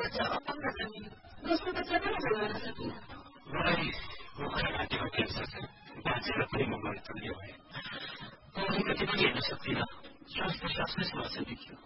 बच्चा अपंग जन्मियो, दोस्रो बच्चा पनि जन्मन सकिन। मलाई मुखै घाँटीमा क्यान्सर छ, बाँचेर पनि म मृत्युले भएँ। म अलिकति पनि हेर्न सक्दिनँ। स्वास्थ्य साँच्चै समस्या देखियो।